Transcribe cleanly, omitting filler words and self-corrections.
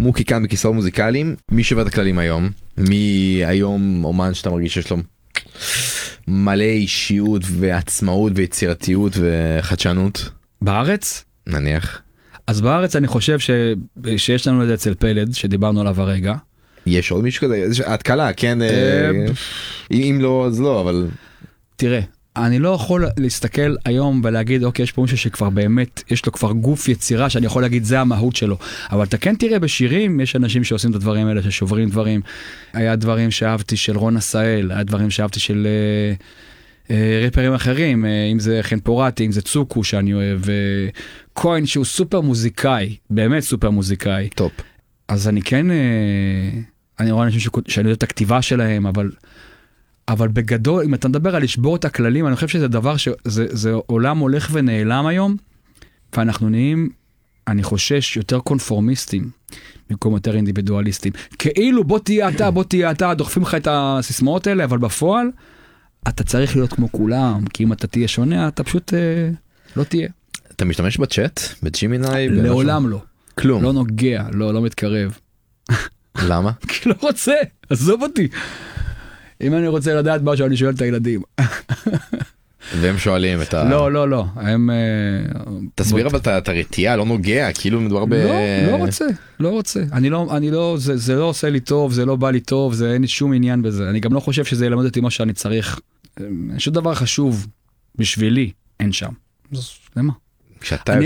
מוקי כאן בכיסאות מוזיקליים. מי שובר את הכללים היום? מי היום אומן שאתה מרגיש שיש לו מלא אישיות ועצמאות ויצירתיות וחדשנות? בארץ? נניח. אז בארץ אני חושב שיש לנו את זה אצל פלד, שדיברנו עליו הרגע. יש עוד מישהו כזה? התקלה, כן? אם לא, אז לא, אבל... תראה, אני לא יכול להסתכל היום ולהגיד, אוקיי, יש פה מישהו שכבר באמת, יש לו כבר גוף יצירה, שאני יכול להגיד, זה המהות שלו. אבל אתה כן תראה בשירים, יש אנשים שעושים את הדברים האלה, ששוברים דברים. היה דברים שאהבתי של רון עשאל, היה דברים שאהבתי של ריפרים אחרים, אם זה חן פורטי, אם זה צוקו שאני אוהב, כהן שהוא סופר מוזיקאי, באמת סופר מוזיקאי. טופ. אז אני כן, אני רואה אנשים שאני יודע את הכתיבה שלהם, אבל בגדול, אם אתה מדבר על לשבור את הכללים, אני חושב שזה דבר שזה עולם הולך ונעלם היום, ואנחנו נהיים, אני חושש, יותר קונפורמיסטים, במקום יותר אינדיבידואליסטים. כאילו בוא תהיה אתה, דוחפים לך את הסיסמאות האלה, אבל בפועל, אתה צריך להיות כמו כולם, כי אם אתה תהיה שונה, אתה פשוט לא תהיה. אתה משתמש בצ'אט? בג'ימיני? לעולם לא. כלום. לא נוגע, לא מתקרב. למה? כי לא רוצה, עזוב אותי. אם אני רוצה לדעת משהו, אני שואל את הילדים. והם שואלים את ה... לא, הם... תסביר אבל את הרתיעה, לא נוגע, כאילו מדובר ב... לא רוצה. אני לא, זה לא עושה לי טוב, זה לא בא לי טוב, זה אין לי שום עניין בזה. אני גם לא חושב שזה ילמד אותי מה שאני צריך. יש עוד דבר חשוב בשבילי, אין שם. אז למה? כשאתה